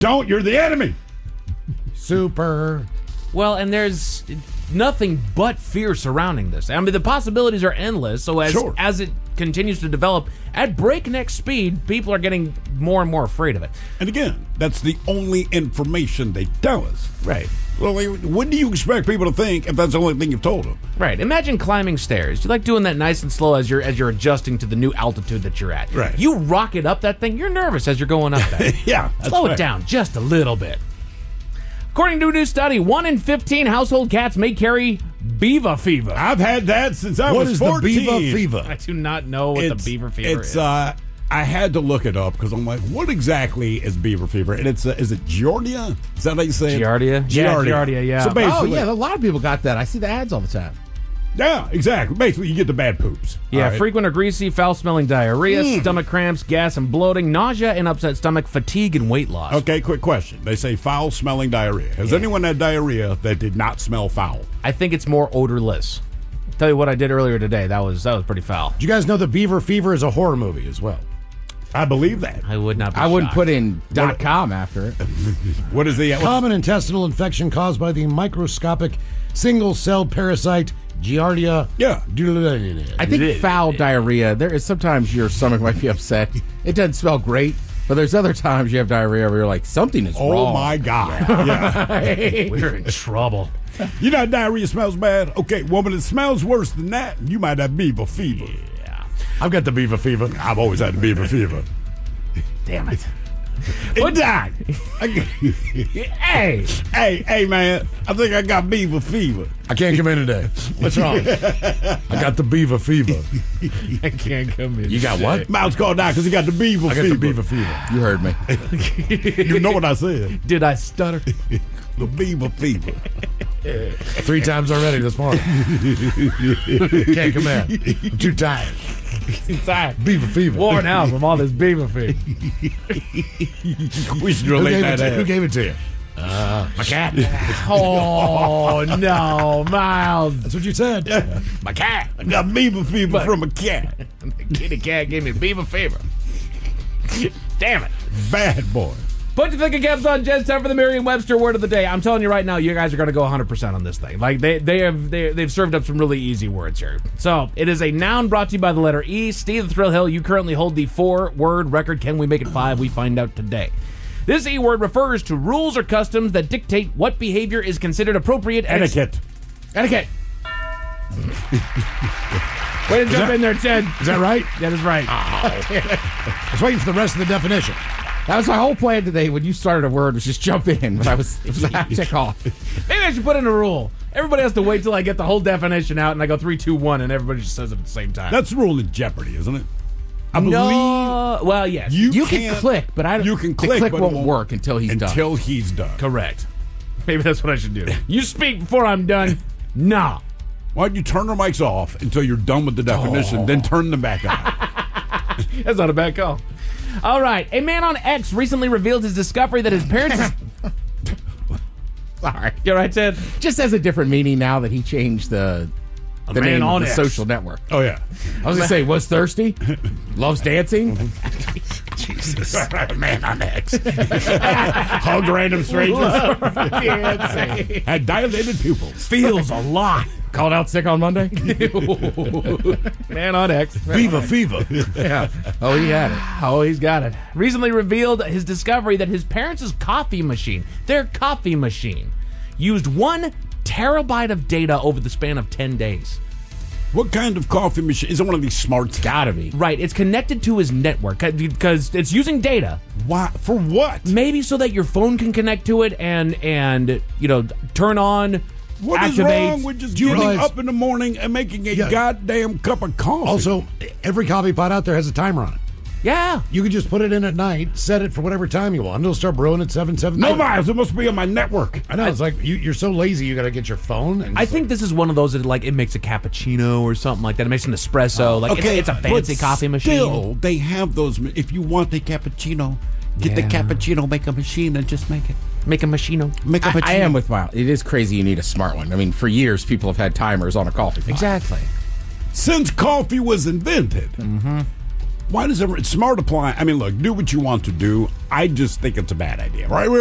Don't. You're the enemy. Super. Well, and there's nothing but fear surrounding this. I mean, the possibilities are endless. So as it continues to develop at breakneck speed, people are getting more and more afraid of it. And again, that's the only information they tell us. Right. Well, what do you expect people to think if that's the only thing you've told them? Right. Imagine climbing stairs. You like doing that nice and slow as you're adjusting to the new altitude that you're at. Right. You rocket up that thing. You're nervous as you're going up that. Yeah. Slow it down just a little bit. According to a new study, 1 in 15 household cats may carry beaver fever. I've had that since I was 14. What is the beaver fever? I do not know what the beaver fever is. I had to look it up because I'm like, what exactly is beaver fever? And is it Giardia? Is that how you say it? Giardia? Yeah, Giardia, yeah. So basically, a lot of people got that. I see the ads all the time. Yeah, exactly. Basically, you get the bad poops. Yeah, right? frequent or greasy, foul-smelling diarrhea, stomach cramps, gas and bloating, nausea and upset stomach, fatigue and weight loss. Okay, quick question. They say foul-smelling diarrhea. Has anyone had diarrhea that did not smell foul? I think it's more odorless. I'll tell you what I did earlier today. That was pretty foul. Did you guys know that Beaver Fever is a horror movie as well? I believe that. I would not be I wouldn't shocked. put in .com after it. What is the... Common intestinal infection caused by the microscopic single-celled parasite Giardia. Yeah. I think foul diarrhea, there is sometimes your stomach might be upset. It doesn't smell great, but there's other times you have diarrhea where you're like, something is wrong. Oh, my God. Yeah. We're in trouble. You know diarrhea smells bad? Okay, woman, it smells worse than that. You might have beaver fever. Yeah. I've got the beaver fever. I've always had the beaver fever. Damn it. It died. Hey, man. I think I got beaver fever. I can't come in today. What's wrong? I got the Beaver Fever. I can't come in. You got what? Mouth's called out because he got the beaver I fever. got the Beaver Fever. You heard me. You know what I said. Did I stutter? The beaver fever. 3 times already this morning. Can't come in. I'm too tired. Inside. Beaver Fever. Worn out from all this beaver fever. We should relate that. Who gave it to you? My cat. Oh, no, Miles. That's what you said. My cat. I got beaver fever from a cat. The kitty cat gave me beaver fever. Damn it. Bad boy. Put your thinking caps on, Jez. Time for the Merriam-Webster word of the day. I'm telling you right now, you guys are going to go 100% on this thing. Like they've served up some really easy words here. So it is a noun brought to you by the letter E. Steve the Thrill Hill, you currently hold the 4-word record. Can we make it 5? We find out today. This E word refers to rules or customs that dictate what behavior is considered appropriate. Etiquette. Etiquette. Way to jump in there, Ted. Is that right? That is right. I was waiting for the rest of the definition. That was my whole plan today. When you started a word, was just jump in. But it was a half-tick off. Maybe I should put in a rule. Everybody has to wait till I get the whole definition out, and I go 3, 2, 1, and everybody just says it at the same time. That's the rule in Jeopardy, isn't it? I believe No. Well, yes. You can click, but I don't. You can the click, click but it won't won't work until he's done. until he's done. Correct. Maybe that's what I should do. You speak before I'm done. Nah. Why don't you turn our mics off until you're done with the definition, then turn them back on? That's not a bad call. All right. A man on X recently revealed his discovery that his parents... Sorry. You all right, Ted? Just has a different meaning now that he changed the man name on of the X. social network. Oh, yeah. I was going to say, was thirsty, loves dancing. Jesus. Man on X. Hugged random strangers. Had dilated pupils. Feels a lot. Called out sick on Monday. Man on X. Beaver Fever. Yeah. Oh, he had it. Oh, he's got it. Recently revealed his discovery that his parents' coffee machine, their coffee machine, used 1 terabyte of data over the span of 10 days. What kind of coffee machine? Is it one of these smarts? Gotta be. Right. It's connected to his network because it's using data. Why? For what? Maybe so that your phone can connect to it and turn on, What is activate. wrong with just Do you getting realize- up in the morning and making a goddamn cup of coffee? Also, every coffee pot out there has a timer on it. Yeah. You can just put it in at night, set it for whatever time you want. It'll start brewing at 7:30. no, Miles, it must be on my network. I know. It's like you're so lazy, you got to get your phone. And I think this is one of those that it makes a cappuccino or something like that. It makes an espresso. It's a fancy but coffee machine. Still, they have those. If you want a cappuccino, get the cappuccino, make a machine, and just make it. Make a machino. Make a machino. I am with Miles. It is crazy you need a smart one. I mean, for years, people have had timers on a coffee pot. Exactly. Since coffee was invented, Why does everyone? It's smart apply. I mean, look, do what you want to do. I just think it's a bad idea. Right.